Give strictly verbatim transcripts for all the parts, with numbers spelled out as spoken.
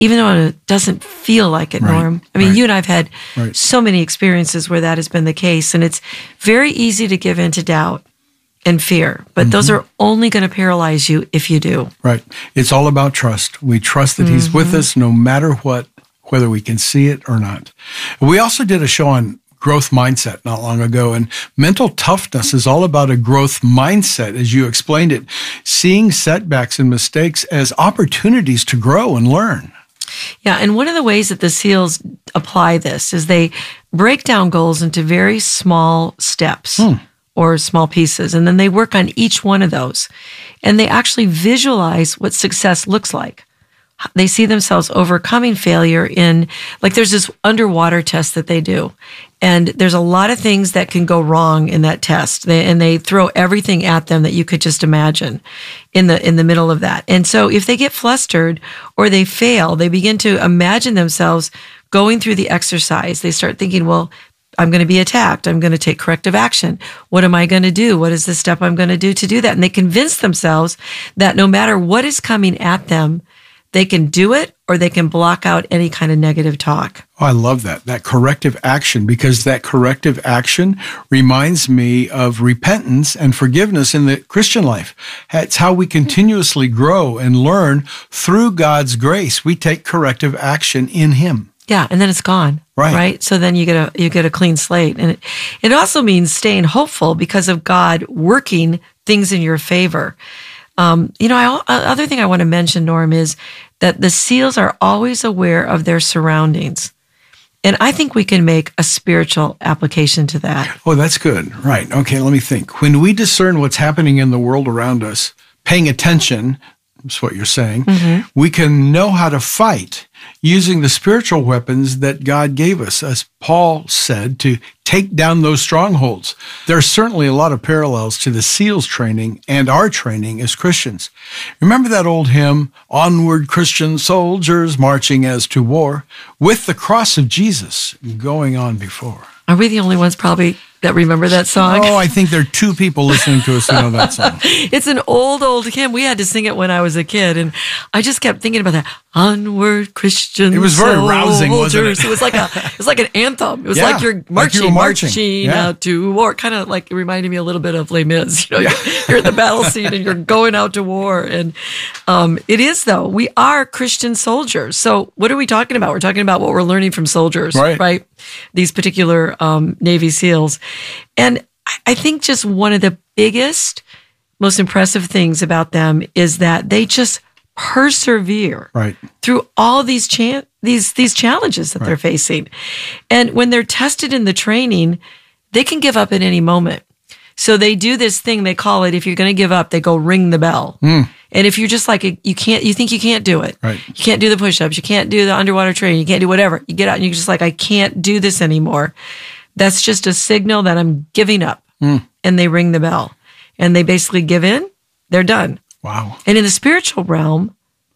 even though it doesn't feel like it, Right, Norm. I mean, right. you and I have had Right. so many experiences where that has been the case, and it's very easy to give in to doubt and fear, but those are only going to paralyze you if you do. Right. It's all about trust. We trust that he's with us no matter what, whether we can see it or not. We also did a show on growth mindset not long ago, and mental toughness is all about a growth mindset, as you explained it, seeing setbacks and mistakes as opportunities to grow and learn. Yeah, and one of the ways that the SEALs apply this is they break down goals into very small steps. Hmm. Or small pieces, and then they work on each one of those. And they actually visualize what success looks like. They see themselves overcoming failure in, like there's this underwater test that they do. And there's a lot of things that can go wrong in that test. They, and they throw everything at them that you could just imagine in the in the middle of that. And so if they get flustered or they fail, they begin to imagine themselves going through the exercise. They start thinking, well, I'm going to be attacked. I'm going to take corrective action. What am I going to do? What is the step I'm going to do to do that? And they convince themselves that no matter what is coming at them, they can do it or they can block out any kind of negative talk. Oh, I love that, that corrective action, because that corrective action reminds me of repentance and forgiveness in the Christian life. It's how we continuously grow and learn through God's grace. We take corrective action in him. Yeah, and then it's gone. Right. Right. So then you get a you get a clean slate. And it, it also means staying hopeful because of God working things in your favor. Um, you know, I, other thing I want to mention, Norm, is that the SEALs are always aware of their surroundings. And I think we can make a spiritual application to that. Oh, that's good. Right. Okay, let me think. When we discern what's happening in the world around us, paying attention, that's what you're saying, Mm-hmm. we can know how to fight using the spiritual weapons that God gave us, as Paul said, to take down those strongholds. There are certainly a lot of parallels to the SEALs training and our training as Christians. Remember that old hymn, "Onward Christian soldiers marching as to war, with the cross of Jesus going on before." Are we the only ones probably that remember that song? Oh, I think there are two people listening to us who know that song. It's an old, old hymn. We had to sing it when I was a kid, and I just kept thinking about that. Onward, Christian It was very soldiers. rousing, wasn't it? It was like a, it was like an anthem. It was Yeah, like you're like you marching, were marching. marching Yeah. out to war. Kind of like it reminded me a little bit of Les Mis. You know, you're, you're at the battle scene and you're going out to war, and um, it is though. We are Christian soldiers. So what are we talking about? We're talking about what we're learning from soldiers, Right. right? These particular um, Navy SEALs, and I think just one of the biggest, most impressive things about them is that they just persevere Right. through all these chan- these these challenges that they're facing. And when they're tested in the training, they can give up at any moment. So they do this thing, they call it, if you're going to give up, they go ring the bell. Mm. And if you're just like, you can't, you think you can't do it. Right. You can't do the push-ups. You can't do the underwater training. You can't do whatever. You get out and you're just like, I can't do this anymore. That's just a signal that I'm giving up. Mm. And they ring the bell. And they basically give in. They're done. Wow. And in the spiritual realm,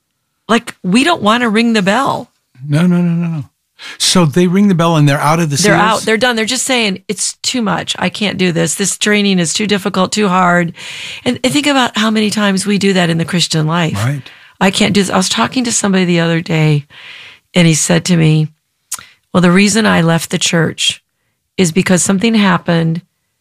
like, we don't want to ring the bell. No, no, no, no, no. So they ring the bell and they're out of the They're SEALs? out. They're done. They're just saying, it's too much. I can't do this. This training is too difficult, too hard. And, and think about how many times we do that in the Christian life. Right. I can't do this. I was talking to somebody the other day, and he said to me, well, the reason I left the church is because something happened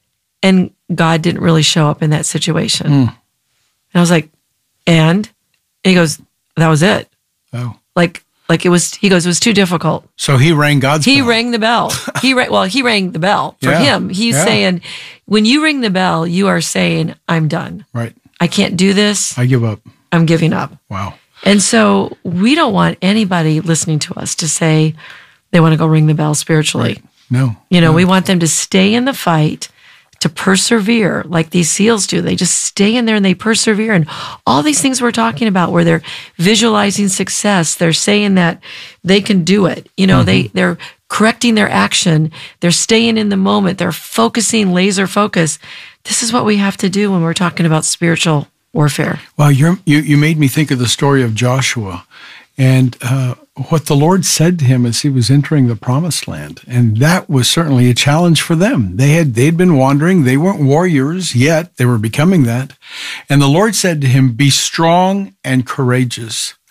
and God didn't really show up in that situation. Mm. And I was like, and? And he goes, that was it. Oh. Like, like it was, he goes, it was too difficult. So he rang God's He bell. rang the bell. He rang, well, he rang the bell for Yeah. him. He's Yeah. saying, when you ring the bell, you are saying, I'm done. Right. I can't do this. I give up. I'm giving up. Wow. And so we don't want anybody listening to us to say they want to go ring the bell spiritually. Right. No. You know, no. we want them to stay in the fight, to persevere like these SEALs do. They just stay in there and they persevere. And all these things we're talking about where they're visualizing success, they're saying that they can do it. You know, mm-hmm. they, they're correcting their action. They're staying in the moment. They're focusing, laser focus. This is what we have to do when we're talking about spiritual warfare. Well, you're, you you made me think of the story of Joshua and uh, what the Lord said to him as he was entering the promised land. And that was certainly a challenge for them. They had they'd been wandering. They weren't warriors yet. They were becoming that. And the Lord said to him, be strong and courageous.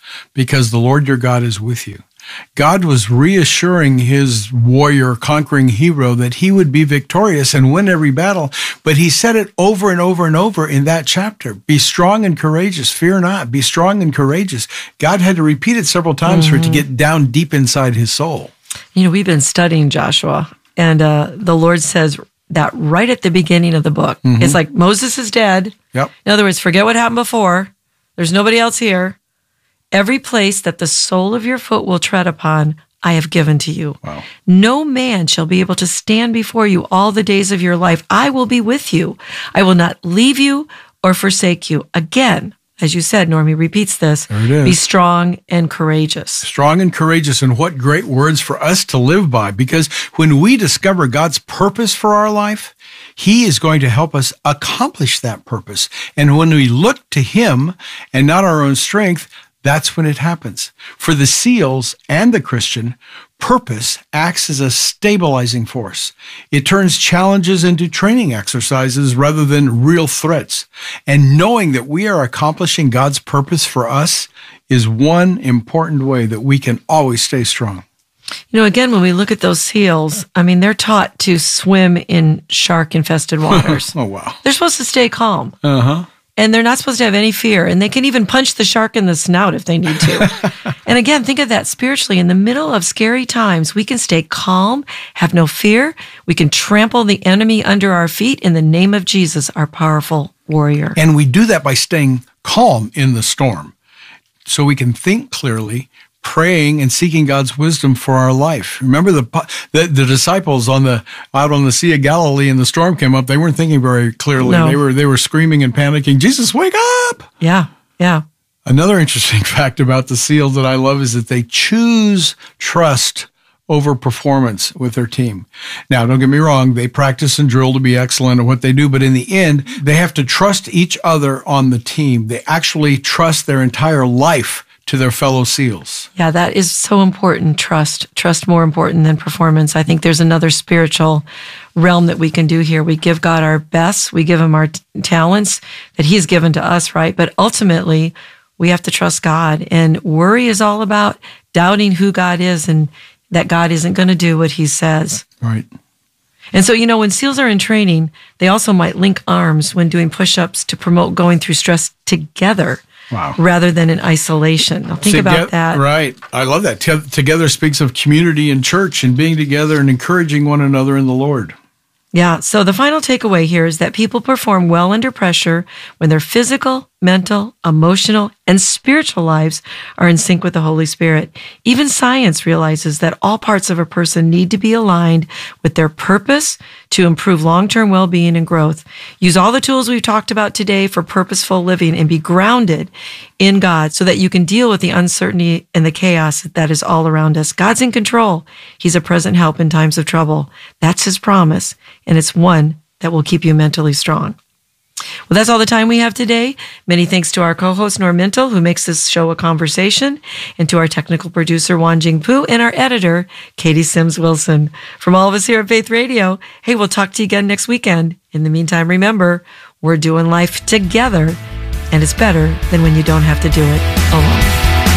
because the Lord your God is with you. God was reassuring his warrior, conquering hero that he would be victorious and win every battle. But he said it over and over and over in that chapter. Be strong and courageous. Fear not. Be strong and courageous. God had to repeat it several times mm-hmm. for it to get down deep inside his soul. You know, we've been studying Joshua, and uh, the Lord says that right at the beginning of the book. Mm-hmm. It's like Moses is dead. Yep. In other words, forget what happened before. There's nobody else here. Every place that the sole of your foot will tread upon, I have given to you. Wow. No man shall be able to stand before you all the days of your life. I will be with you. I will not leave you or forsake you. Again, as you said, Normie repeats this, there it is. Be strong and courageous. Strong and courageous, and what great words for us to live by, because when we discover God's purpose for our life, he is going to help us accomplish that purpose. And when we look to him and not our own strength, that's when it happens. For the SEALs and the Christian, purpose acts as a stabilizing force. It turns challenges into training exercises rather than real threats. And knowing that we are accomplishing God's purpose for us is one important way that we can always stay strong. You know, again, when we look at those SEALs, I mean, they're taught to swim in shark-infested waters. Oh, wow. They're supposed to stay calm. Uh-huh. And they're not supposed to have any fear. And they can even punch the shark in the snout if they need to. And again, think of that spiritually. In the middle of scary times, we can stay calm, have no fear. We can trample the enemy under our feet in the name of Jesus, our powerful warrior. And we do that by staying calm in the storm, so we can think clearly, praying and seeking God's wisdom for our life. Remember the, the the disciples on the out on the Sea of Galilee, and the storm came up. They weren't thinking very clearly. No. They were they were screaming and panicking. Jesus, wake up! Yeah, yeah. Another interesting fact about the SEALs that I love is that they choose trust over performance with their team. Now, don't get me wrong, they practice and drill to be excellent at what they do, but in the end, they have to trust each other on the team. They actually trust their entire life to their fellow SEALs. Yeah, that is so important. Trust. Trust more important than performance. I think there's another spiritual realm that we can do here. We give God our best. We give him our t- talents that he's given to us, right? But ultimately, we have to trust God. And worry is all about doubting who God is and that God isn't going to do what he says. Right. And so, you know, when SEALs are in training, they also might link arms when doing push-ups to promote going through stress together. Wow. Rather than in isolation. Now think Toge- about that. Right. I love that. T- together speaks of community and church and being together and encouraging one another in the Lord. Yeah. So the final takeaway here is that people perform well under pressure when their physical, mental, emotional, and spiritual lives are in sync with the Holy Spirit. Even science realizes that all parts of a person need to be aligned with their purpose to improve long-term well-being and growth. Use all the tools we've talked about today for purposeful living and be grounded in God so that you can deal with the uncertainty and the chaos that is all around us. God's in control. He's a present help in times of trouble. That's his promise, and it's one that will keep you mentally strong. Well, that's all the time we have today. Many thanks to our co-host, Norm Mintle, who makes this show a conversation, and to our technical producer, Wan Jing Pu, and our editor, Katie Sims Wilson. From all of us here at Faith Radio, hey, we'll talk to you again next weekend. In the meantime, remember, we're doing life together, and it's better than when you don't have to do it alone.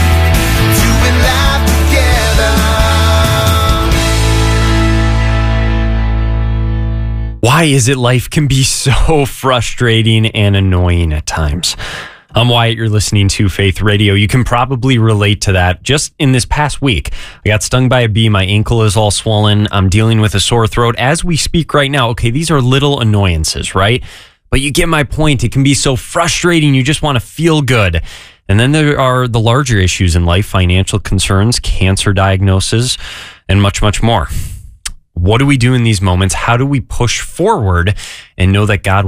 Why is it life can be so frustrating and annoying at times? I'm Wyatt, you're listening to Faith Radio. You can probably relate to that. Just in this past week, I got stung by a bee. My ankle is all swollen. I'm dealing with a sore throat as we speak right now. Okay, these are little annoyances, right? But you get my point. It can be so frustrating. You just want to feel good. And then there are the larger issues in life, financial concerns, cancer diagnosis, and much, much more. What do we do in these moments? How do we push forward and know that God